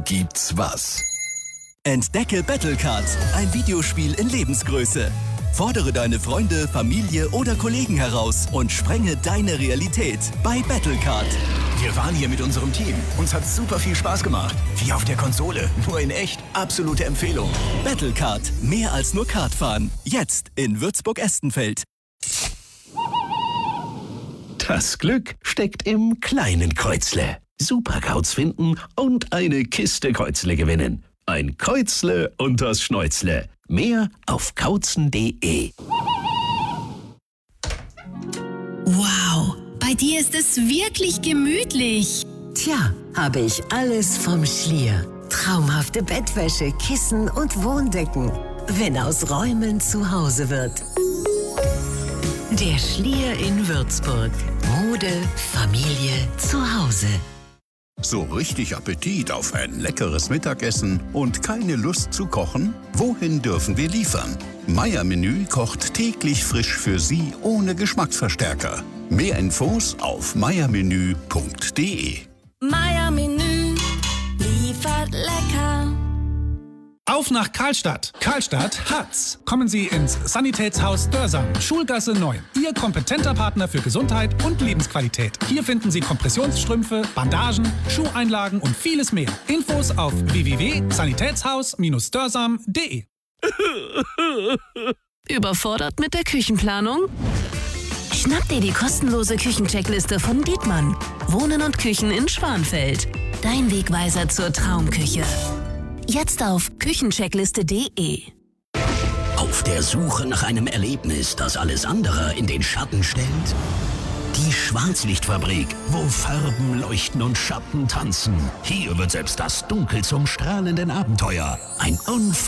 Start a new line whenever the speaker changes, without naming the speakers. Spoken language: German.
gibt's was. Entdecke Battlecard, ein Videospiel in Lebensgröße. Fordere deine Freunde, Familie oder Kollegen heraus und sprenge deine Realität bei Battlecard.
Wir waren hier mit unserem Team. Uns hat super viel Spaß gemacht. Wie auf der Konsole, nur in echt. Absolute Empfehlung.
Battlecard, mehr als nur Kartfahren. Jetzt in Würzburg-Estenfeld.
Das Glück steckt im kleinen Kreuzle. Superkauz finden und eine Kiste Kreuzle gewinnen. Ein Kreuzle unters Schnäuzle. Mehr auf kauzen.de.
Wow, bei dir ist es wirklich gemütlich.
Tja, habe ich alles vom Schlier. Traumhafte Bettwäsche, Kissen und Wohndecken. Wenn aus Räumen zu Hause wird. Der Schlier in Würzburg. Mode, Familie, zu Hause.
So richtig Appetit auf ein leckeres Mittagessen und keine Lust zu kochen? Wohin dürfen wir liefern? Meier Menü kocht täglich frisch für Sie ohne Geschmacksverstärker. Mehr Infos auf meiermenü.de.
Meier Menü liefert lecker.
Auf nach Karlstadt. Karlstadt hat's. Kommen Sie ins Sanitätshaus Dörsam, Schulgasse 9. Ihr kompetenter Partner für Gesundheit und Lebensqualität. Hier finden Sie Kompressionsstrümpfe, Bandagen, Schuheinlagen und vieles mehr. Infos auf www.sanitätshaus-dörsam.de.
Überfordert mit der Küchenplanung? Schnapp dir die kostenlose Küchencheckliste von Dietmann. Wohnen und Küchen in Schwanfeld. Dein Wegweiser zur Traumküche. Jetzt auf küchencheckliste.de.
Auf der Suche nach einem Erlebnis, das alles andere in den Schatten stellt? Die Schwarzlichtfabrik, wo Farben leuchten und Schatten tanzen. Hier wird selbst das Dunkel zum strahlenden Abenteuer. Ein